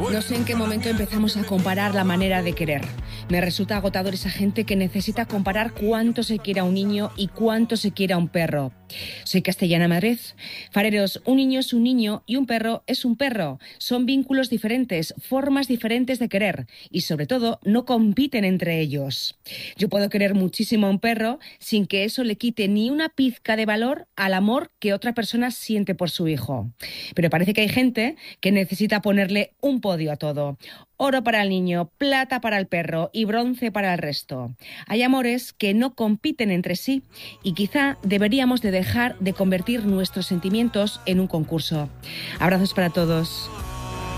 No sé en qué momento empezamos a comparar la manera de querer. Me resulta agotador esa gente que necesita comparar cuánto se quiere a un niño y cuánto se quiere a un perro. Soy Castellana Madrid. Fareros, un niño es un niño y un perro es un perro. Son vínculos diferentes, formas diferentes de querer y, sobre todo, no compiten entre ellos. Yo puedo querer muchísimo a un perro sin que eso le quite ni una pizca de valor al amor que otra persona siente por su hijo. Pero parece que hay gente que necesita ponerle un podio a todo. Oro para el niño, plata para el perro y bronce para el resto. Hay amores que no compiten entre sí y quizá deberíamos de dejar de convertir nuestros sentimientos en un concurso. Abrazos para todos.